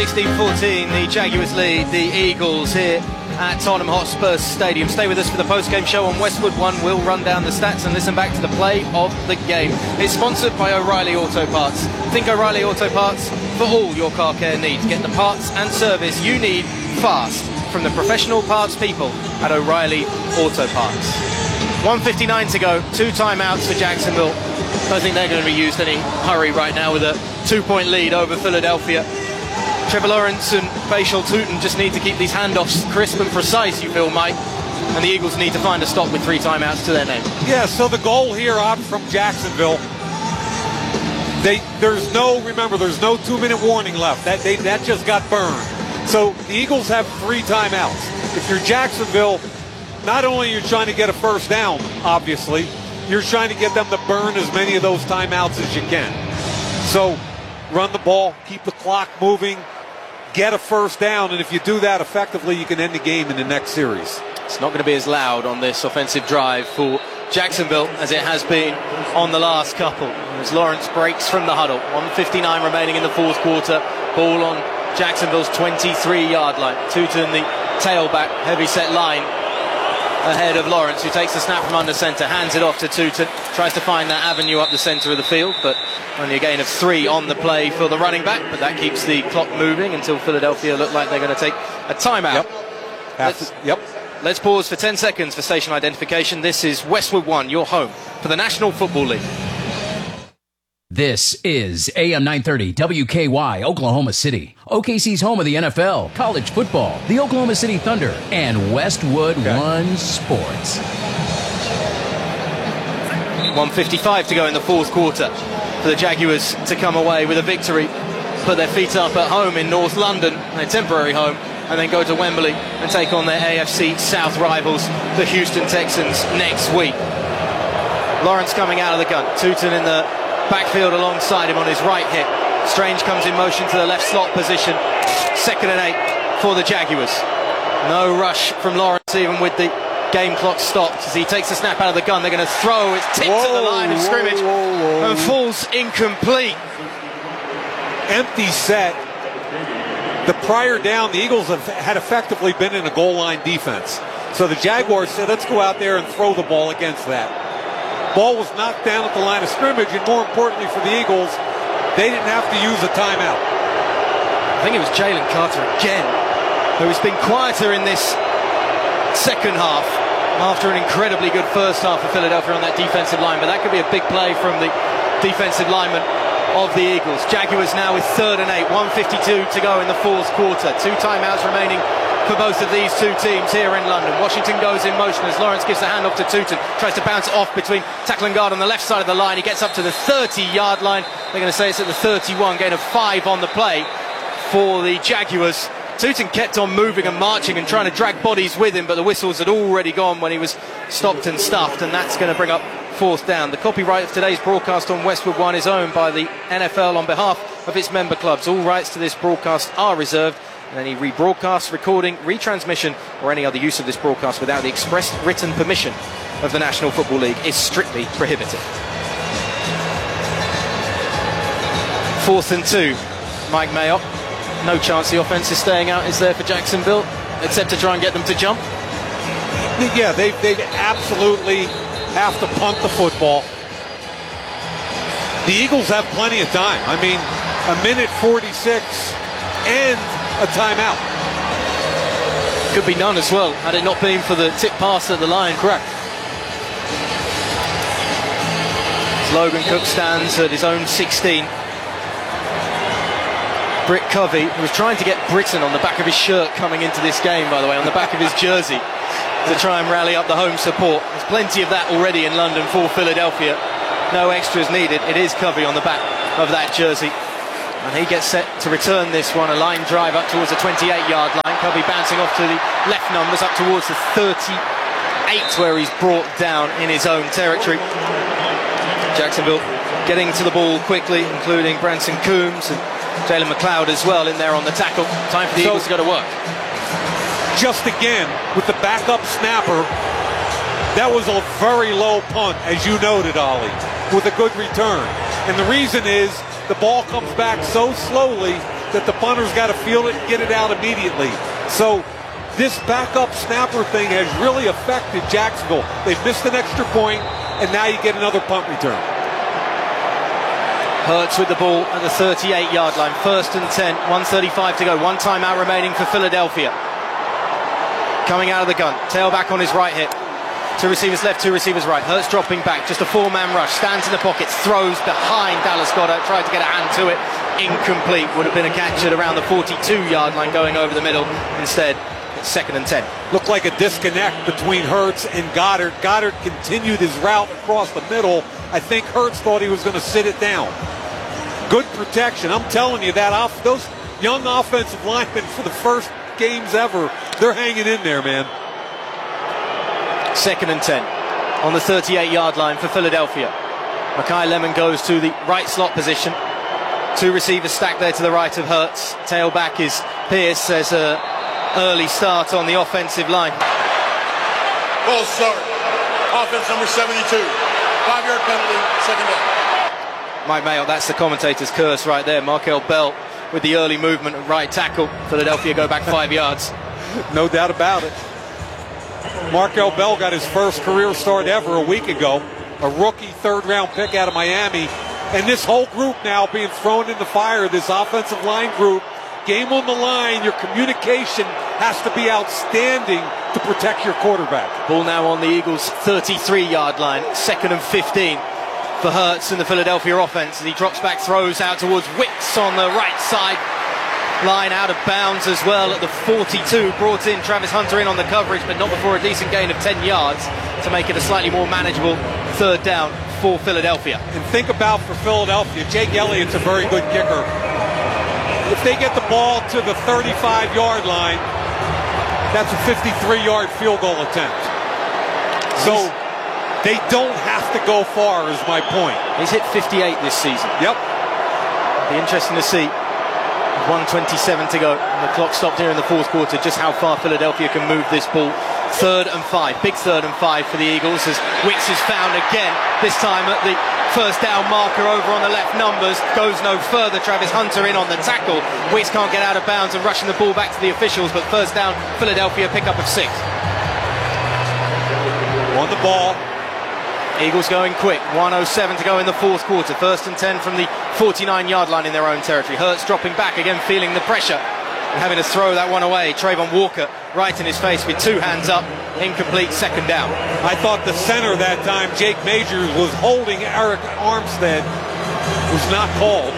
16-14, the Jaguars lead the Eagles here at Tottenham Hotspur Stadium. Stay with us for the post-game show on Westwood One. We'll run down the stats and listen back to the play of the game. It's sponsored by O'Reilly Auto Parts. Think O'Reilly Auto Parts for all your car care needs. Get the parts and service you need fast from the professional parts people at O'Reilly Auto Parts. 1:59 to go, 2 timeouts for Jacksonville. Don't think they're going to be used any hurry right now with a 2-point lead over Philadelphia. Trevor Lawrence and Facial Tootin just need to keep these handoffs crisp and precise, you feel, Mike. And the Eagles need to find a stop with 3 timeouts to their name. Yeah, so the goal here out from Jacksonville, there's no 2-minute warning left. That just got burned. So the Eagles have 3 timeouts. If you're Jacksonville, not only are you trying to get a first down, obviously, you're trying to get them to burn as many of those timeouts as you can. So run the ball, keep the clock moving, get a first down, and if you do that effectively, you can end the game in the next series. It's not going to be as loud on this offensive drive for Jacksonville as it has been on the last couple. As Lawrence breaks from the huddle, 1:59 remaining in the fourth quarter. Ball on Jacksonville's 23-yard line. Tootin, the tailback, heavy-set line ahead of Lawrence, who takes the snap from under center, hands it off to Tootin, tries to find that avenue up the center of the field, but only a gain of 3 on the play for the running back, but that keeps the clock moving until Philadelphia look like they're going to take a timeout. Let's pause for 10 seconds for station identification. This is Westwood One, your home for the National Football League. This is AM 930 WKY, Oklahoma City. OKC's home of the NFL, college football, the Oklahoma City Thunder, and Westwood One Sports. 1:55 to go in the fourth quarter for the Jaguars to come away with a victory, put their feet up at home in North London, their temporary home, and then go to Wembley and take on their AFC South rivals, the Houston Texans, next week. Lawrence coming out of the gun, Tootin in the backfield alongside him on his right hip. Strange comes in motion to the left slot position. 2nd and 8 for the Jaguars. No rush from Lawrence even with the game clock stopped as he takes the snap out of the gun. They're going to throw. It's tipped to the line of scrimmage and falls incomplete. Empty set. The prior down, the Eagles had effectively been in a goal line defense. So the Jaguars said, let's go out there and throw the ball against that. Ball was knocked down at the line of scrimmage, and more importantly for the Eagles, they didn't have to use a timeout. I think it was Jalen Carter again, who has been quieter in this second half after an incredibly good first half for Philadelphia on that defensive line, but that could be a big play from the defensive lineman of the Eagles. Jaguars now with 3rd and 8, 1:52 to go in the fourth quarter. 2 timeouts remaining for both of these two teams here in London. Washington goes in motion as Lawrence gives the handoff to Tootin, tries to bounce it off between tackle and guard on the left side of the line. He gets up to the 30-yard line. They're going to say it's at the 31, gain of 5 on the play for the Jaguars. Tootin kept on moving and marching and trying to drag bodies with him, but the whistles had already gone when he was stopped and stuffed, and that's going to bring up 4th down. The copyright of today's broadcast on Westwood One is owned by the NFL on behalf of its member clubs. All rights to this broadcast are reserved, and any rebroadcast, recording, retransmission, or any other use of this broadcast without the express written permission of the National Football League is strictly prohibited. 4th and 2, Mike Mayock. No chance the offense is staying out, is there, for Jacksonville, except to try and get them to jump? Yeah, they absolutely have to punt the football. The Eagles have plenty of time. I mean, 1:46 and a timeout. Could be none as well, had it not been for the tip pass at the line. Correct. Logan Cook stands at his own 16. Britt Covey, who was trying to get Britain on the back of his shirt coming into this game, by the way, on the back of his jersey, to try and rally up the home support. There's plenty of that already in London for Philadelphia. No extras needed. It is Covey on the back of that jersey. And he gets set to return this one. A line drive up towards the 28-yard line. Covey bouncing off to the left numbers, up towards the 38, where he's brought down in his own territory. Jacksonville getting to the ball quickly, including Branson Coombs and Jalen McLeod as well in there on the tackle. Time for the Eagles to go to work. Just again, with the backup snapper, that was a very low punt, as you noted, Ollie, with a good return. And the reason is the ball comes back so slowly that the punter's got to feel it and get it out immediately. So this backup snapper thing has really affected Jacksonville. They've missed an extra point, and now you get another punt return. Hurts with the ball at the 38-yard line. 1st and 10, 1:35 to go. One timeout remaining for Philadelphia. Coming out of the gun, tailback on his right hip. 2 receivers left, 2 receivers right. Hurts dropping back, just a 4-man rush. Stands in the pockets, throws behind Dallas Goedert. Tried to get a hand to it. Incomplete. Would have been a catch at around the 42-yard line going over the middle. Instead, it's 2nd and 10. Looked like a disconnect between Hurts and Goedert. Goedert continued his route across the middle. I think Hurts thought he was going to sit it down. Good protection. I'm telling you, those young offensive linemen for the first games ever, they're hanging in there, man. 2nd and 10 on the 38-yard line for Philadelphia. Makai Lemon goes to the right slot position. 2 receivers stacked there to the right of Hurts. Tailback is Pierce. There's an early start on the offensive line. False start. Offense number 72. 5-yard penalty, 2nd down. Mike Mayock, that's the commentator's curse right there. Markel Bell with the early movement at right tackle. Philadelphia go back 5 yards. No doubt about it. Markel Bell got his first career start ever a week ago. A rookie 3rd-round pick out of Miami. And this whole group now being thrown in the fire, this offensive line group. Game on the line, your communication has to be outstanding to protect your quarterback. Ball now on the Eagles' 33-yard line. 2nd and 15 for Hurts and the Philadelphia offense as he drops back, throws out towards Wicks on the right side. Line out of bounds as well at the 42. Brought in Travis Hunter in on the coverage, but not before a decent gain of 10 yards to make it a slightly more manageable 3rd down for Philadelphia. And think about for Philadelphia, Jake Elliott's a very good kicker. If they get the ball to the 35-yard line, that's a 53-yard field goal attempt. So they don't have to go far, is my point. He's hit 58 this season. Yep. Be interesting to see. 1:27 to go. And the clock stopped here in the 4th quarter. Just how far Philadelphia can move this ball. 3rd and 5. Big 3rd and 5 for the Eagles as Wicks is found again. This time at the 1st down marker over on the left numbers. Goes no further. Travis Hunter in on the tackle. Wicks can't get out of bounds and rushing the ball back to the officials. But 1st down, Philadelphia pickup of 6. On the ball. Eagles going quick. 1:07 to go in the 4th quarter. 1st and 10 from the 49-yard line in their own territory. Hurts dropping back again, feeling the pressure and having to throw that one away. Trayvon Walker right in his face with 2 hands up. Incomplete, 2nd down. I thought the center that time, Jake Majors, was holding Eric Armstead. Was not called.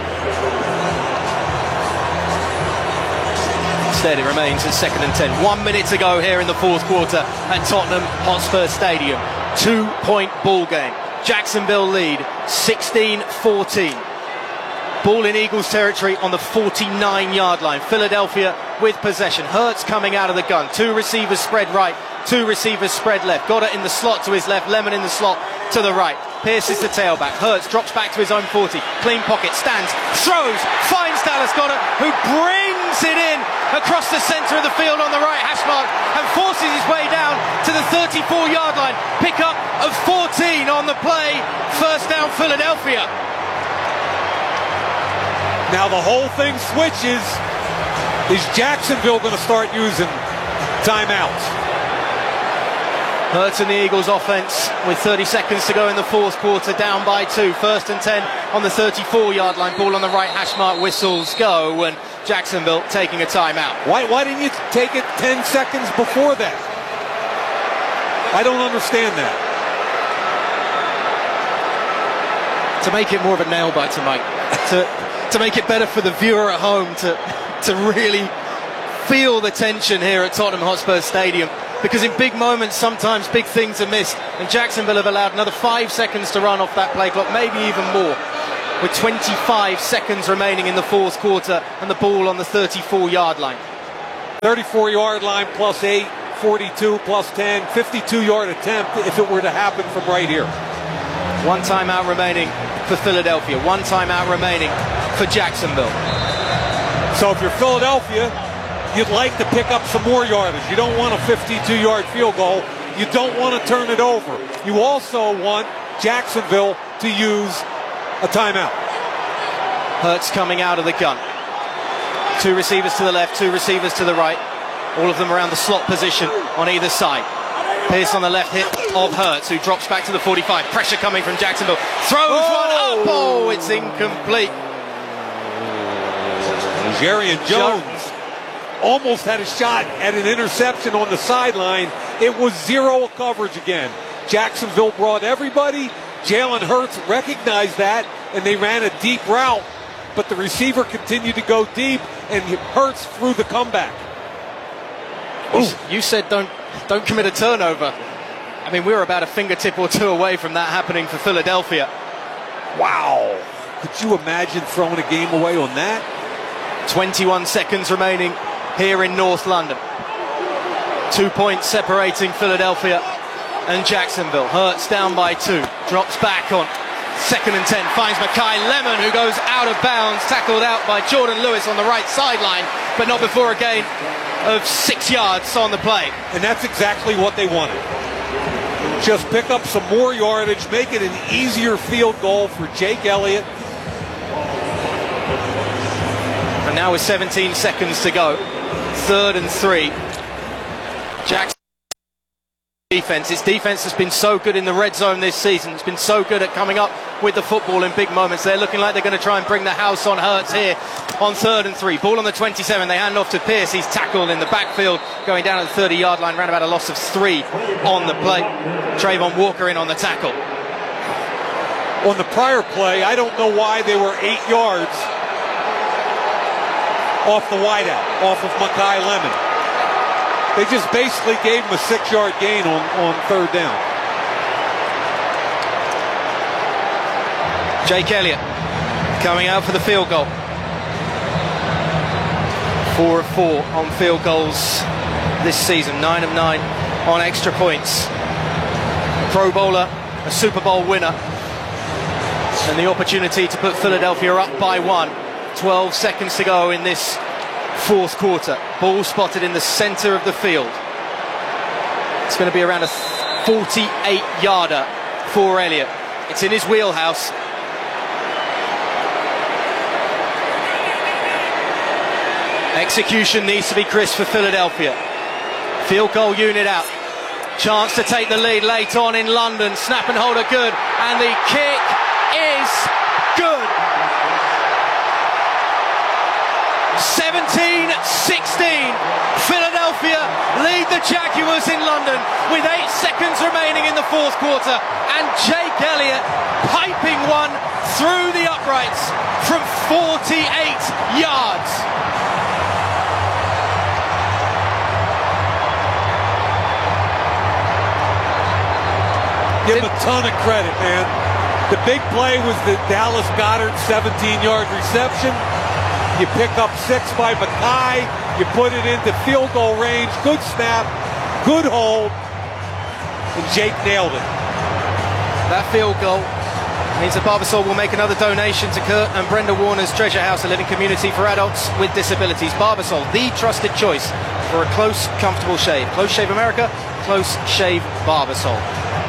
Instead, it remains at 2nd and 10. 1 minute to go here in the 4th quarter at Tottenham Hotspur Stadium. 2-point ball game. Jacksonville lead 16-14. Ball in Eagles territory on the 49-yard line. Philadelphia with possession. Hurts coming out of the gun. 2 receivers spread right, 2 receivers spread left. Goedert in the slot to his left, Lemon in the slot to the right. Pierce is the tailback. Hurts drops back to his own 40. Clean pocket, stands, throws, finds Dallas Goedert, who brings it in across the centre of the field on the right hash mark and forces his way down to the 34-yard line. Pickup of 14 on the play. 1st down, Philadelphia. Now the whole thing switches. Is Jacksonville going to start using timeouts? Hurts and the Eagles offense with 30 seconds to go in the 4th quarter, down by 2. 1st and 10 on the 34-yard line. Ball on the right hash mark, whistles go, and Jacksonville taking a timeout. Why didn't you take it 10 seconds before that? I don't understand that. To make it more of a nail biter, Mike. to make it better for the viewer at home to really feel the tension here at Tottenham Hotspur Stadium. Because in big moments, sometimes big things are missed. And Jacksonville have allowed another 5 seconds to run off that play clock, maybe even more. With 25 seconds remaining in the 4th quarter and the ball on the 34-yard line. 34-yard line plus 8, 42 plus 10, 52-yard attempt if it were to happen from right here. 1 timeout remaining for Philadelphia. 1 timeout remaining for Jacksonville. So if you're Philadelphia, you'd like to pick up some more yardage. You don't want a 52-yard field goal. You don't want to turn it over. You also want Jacksonville to use a timeout. Hurts coming out of the gun. 2 receivers to the left, 2 receivers to the right. All of them around the slot position on either side. Pierce on the left hip of Hurts, who drops back to the 45. Pressure coming from Jacksonville. Throws one up. Oh, it's incomplete. Jarrian Jones almost had a shot at an interception on the sideline. It was 0 coverage again. Jacksonville brought everybody. Jalen Hurts recognized that, and they ran a deep route, but the receiver continued to go deep, and Hurts threw the comeback. Ooh. You said don't commit a turnover. I mean, we were about a fingertip or 2 away from that happening for Philadelphia. Wow. Could you imagine throwing a game away on that? 21 seconds remaining here in North London. 2 points separating Philadelphia and Jacksonville. Hurts down by 2. Drops back on 2nd and 10. Finds Makai Lemon, who goes out of bounds. Tackled out by Jordan Lewis on the right sideline, but not before a gain of 6 yards on the play. And that's exactly what they wanted. Just pick up some more yardage, make it an easier field goal for Jake Elliott. And now with 17 seconds to go, 3rd and 3. Jackson defense. Its defense has been so good in the red zone this season. It's been so good at coming up with the football in big moments. They're looking like they're going to try and bring the house on Hurts here on 3rd and 3. Ball on the 27. They hand off to Pierce. He's tackled in the backfield, going down at the 30-yard line. Ran about a loss of 3 on the play. Trayvon Walker in on the tackle. On the prior play, I don't know why they were 8 yards off the wideout, off of Makai Lemon. They just basically gave him a 6-yard gain on 3rd down. Jake Elliott coming out for the field goal. 4 of 4 on field goals this season. 9 of 9 on extra points. Pro Bowler, a Super Bowl winner, and the opportunity to put Philadelphia up by 1. 12 seconds to go in this 4th quarter. Ball spotted in the center of the field. It's going to be around a 48-yarder for Elliott. It's in his wheelhouse. Execution needs to be crisp for Philadelphia. Field goal unit out. Chance to take the lead late on in London. Snap and hold are good, and the kick is good. 17-16. Philadelphia lead the Jaguars in London with 8 seconds remaining in the 4th quarter, and Jake Elliott piping one through the uprights from 48 yards. Give him a ton of credit, man. The big play was the Dallas Goedert 17-yard reception. You pick up 6 by Makai. You put it into field goal range. Good snap, good hold, and Jake nailed it. That field goal means that Barbasol will make another donation to Kurt and Brenda Warner's Treasure House, a living community for adults with disabilities. Barbasol, the trusted choice for a close, comfortable shave. Close Shave America, Close Shave Barbasol.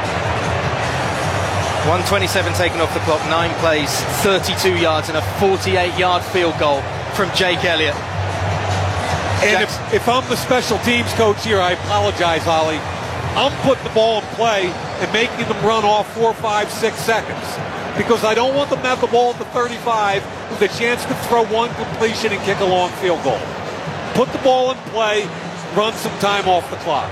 1:27 taken off the clock, 9 plays, 32 yards, and a 48-yard field goal from Jake Elliott. And if I'm the special teams coach here, I apologize, Ollie. I'm putting the ball in play and making them run off 4, 5, 6 seconds. Because I don't want them to have the ball at the 35 with a chance to throw one completion and kick a long field goal. Put the ball in play, run some time off the clock.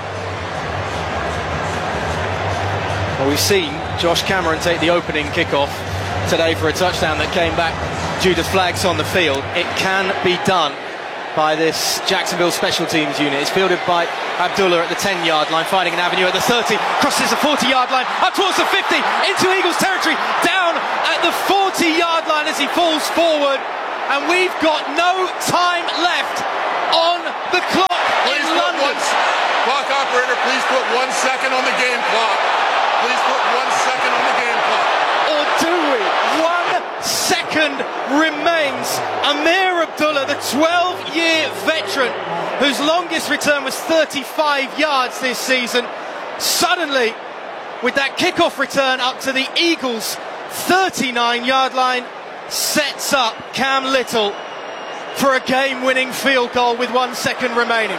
Well, we've seen Josh Cameron take the opening kickoff today for a touchdown that came back due to flags on the field. It can be done by this Jacksonville special teams unit. It's fielded by Abdullah at the 10-yard line, finding an avenue at the 30, crosses the 40-yard line, up towards the 50, into Eagles territory, down at the 40-yard line as he falls forward. And we've got no time left on the clock in London. Clock operator, please put 1 second on the game clock. Please put 1 second on the game clock. Or do we? 1 second remains. Amir Abdullah, the 12-year veteran, whose longest return was 35 yards this season, suddenly, with that kickoff return up to the Eagles' 39-yard line, sets up Cam Little for a game-winning field goal with 1 second remaining.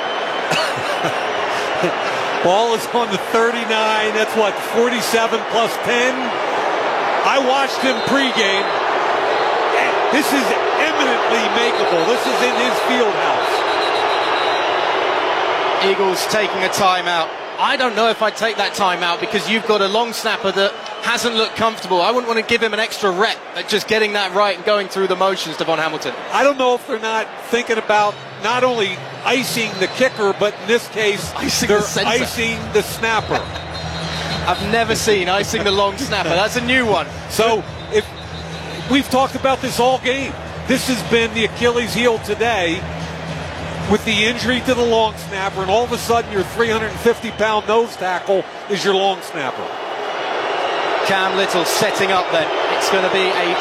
Ball is on the 39. That's what, 47 plus 10? I watched him pregame. This is eminently makeable. This is in his field house. Eagles taking a timeout. I don't know if I'd take that timeout because you've got a long snapper that hasn't looked comfortable. I wouldn't want to give him an extra rep at just getting that right and going through the motions, Devon Hamilton. I don't know if they're not thinking about not only icing the kicker, but in this case, they're icing the snapper. I've never seen icing the long snapper. That's a new one. So if we've talked about this all game, this has been the Achilles heel today with the injury to the long snapper, and all of a sudden your 350-pound nose tackle is your long snapper. Cam Little setting up then. It's going to be a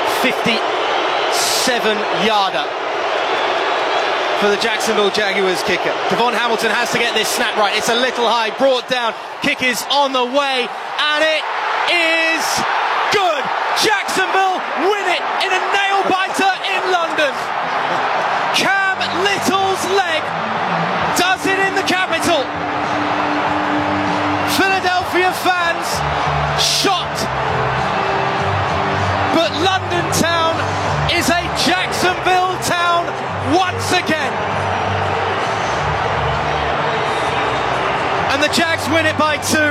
57-yarder for the Jacksonville Jaguars kicker. Devon Hamilton has to get this snap right. It's a little high, brought down. Kick is on the way, and it is good. Jacksonville win it in a nail-biter in London. Cam Little's leg does it in the capital. Philadelphia fans shocked, but London town is a Jacksonville town once again. And the Jags win it by 2,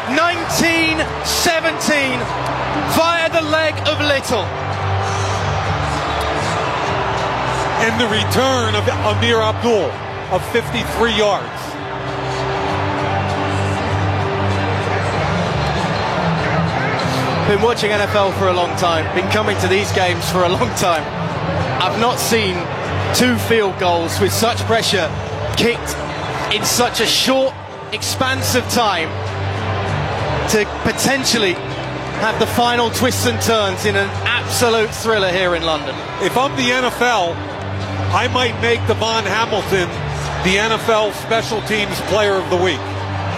19-17, via the leg of Little. And the return of Amir Abdul of 53 yards. Been watching NFL for a long time, been coming to these games for a long time. I've not seen 2 field goals with such pressure kicked in such a short, expansive time to potentially have the final twists and turns in an absolute thriller here in London. If I'm the NFL, I might make Devon Hamilton the NFL Special Teams Player of the Week.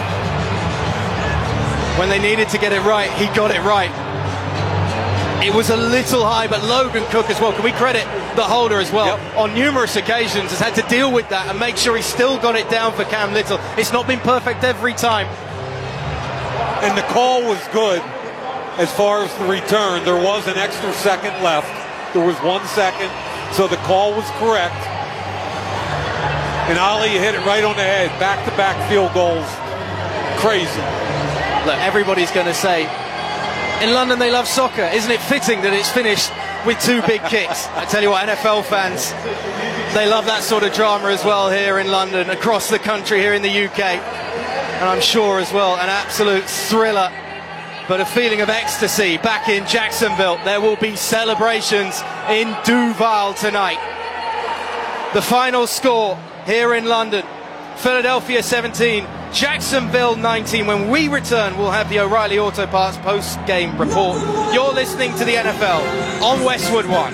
When they needed to get it right, he got it right. It was a little high, but Logan Cook as well. Can we credit the holder as well? Yep. On numerous occasions has had to deal with that and make sure he still got it down for Cam Little. It's not been perfect every time. And the call was good as far as the return. There was an extra second left. There was 1 second, so the call was correct. And Ali hit it right on the head. Back-to-back field goals. Crazy. Look, everybody's going to say, in London they love soccer. Isn't it fitting that it's finished with 2 big kicks? I tell you what, NFL fans, they love that sort of drama as well here in London, across the country, here in the UK. And I'm sure as well, an absolute thriller, but a feeling of ecstasy back in Jacksonville. There will be celebrations in Duval tonight. The final score here in London, Philadelphia 17, Jacksonville 19. When we return, we'll have the O'Reilly Auto Parts post-game report. You're listening to the NFL on Westwood One.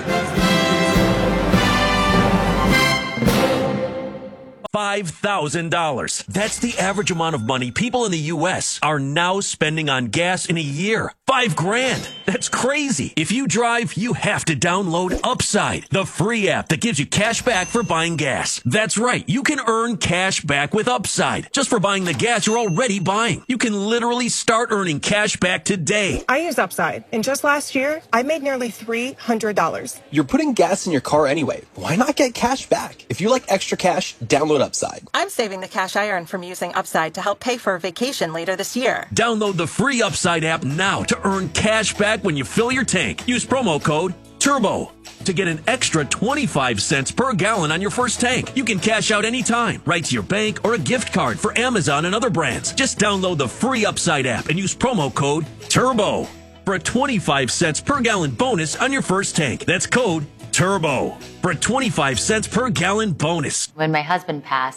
$5,000. That's the average amount of money people in the U.S. are now spending on gas in a year. $5,000. That's crazy. If you drive, you have to download Upside, the free app that gives you cash back for buying gas. That's right. You can earn cash back with Upside just for buying the gas you're already buying. You can literally start earning cash back today. I use Upside, and just last year, I made nearly $300. You're putting gas in your car anyway. Why not get cash back? If you like extra cash, download Upside. I'm saving the cash I earn from using Upside to help pay for a vacation later this year. Download the free Upside app now to earn cash back when you fill your tank. Use promo code TURBO to get an extra 25 cents per gallon on your first tank. You can cash out anytime, right to your bank or a gift card for Amazon and other brands. Just download the free Upside app and use promo code TURBO for a 25 cents per gallon bonus on your first tank. That's code TURBO for a 25 cents per gallon bonus. When my husband passed,